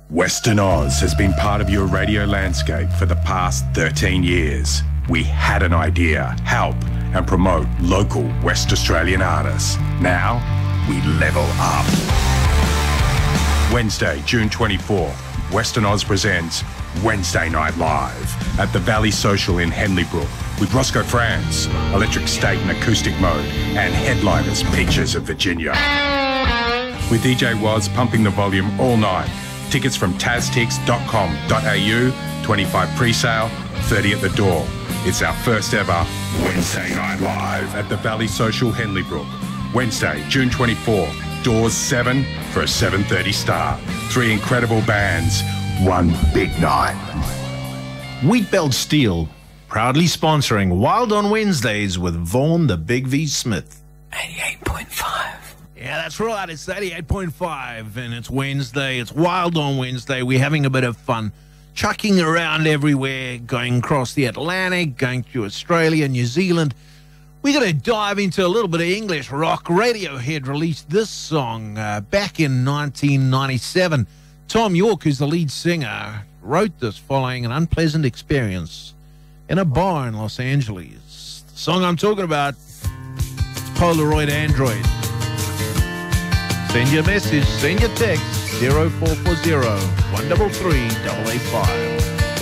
Western Oz has been part of your radio landscape for the past 13 years. We had an idea, help and promote local West Australian artists. Now, we level up. Wednesday, June 24th, Western Oz presents Wednesday Night Live at the Valley Social in Henley Brook with Roscoe Franz, Electric State in acoustic mode, and headliners Peaches of Virginia. With DJ Woz pumping the volume all night. Tickets from taztix.com.au, 25 pre-sale, 30 at the door. It's our first ever Wednesday Night Live at the Valley Social Henley Brook. Wednesday, June 24th, doors 7 for a 7:30 start. 3 incredible bands, one big night. Wheatbelt Steel, proudly sponsoring Wild on Wednesdays with Vaughan the Big V Smith. 88.5. Yeah, that's right. It's 88.5 and it's Wednesday. It's Wild on Wednesday. We're having a bit of fun, chucking around everywhere, going across the Atlantic, going through Australia, New Zealand. We're going to dive into a little bit of English rock. Radiohead released this song back in 1997. Tom York, who's the lead singer, wrote this following an unpleasant experience in a bar in Los Angeles. The song I'm talking about is Polaroid Android. Send your message, send your text, 0440 133 885.